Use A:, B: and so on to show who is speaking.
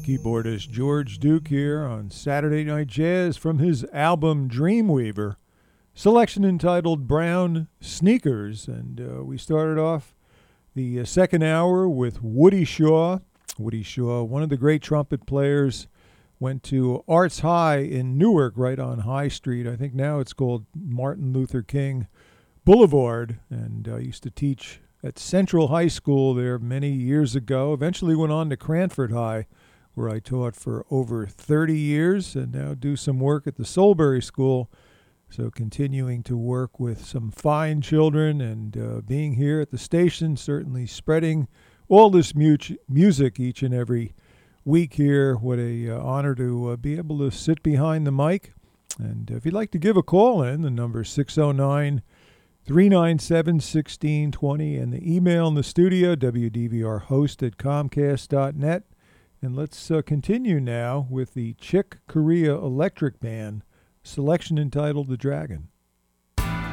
A: Keyboardist George Duke here on Saturday Night Jazz from his album Dreamweaver, selection entitled Brown Sneakers. And we started off the second hour with Woody Shaw. Woody Shaw, one of the great trumpet players, went to Arts High in Newark, right on High Street. I think now it's called Martin Luther King Boulevard, and used to teach at Central High School there many years ago. Eventually went on to Cranford High, where I taught for over 30 years, and now do some work at the Soulbury School. So continuing to work with some fine children and being here at the station, certainly spreading all this music each and every week here. What a honor to be able to sit behind the mic. And if you'd like to give a call in, the number is 609-397-1620, and the email in the studio, wdvrhost@comcast.net. And let's continue now with the Chick Corea Electric Band, selection entitled The Dragon.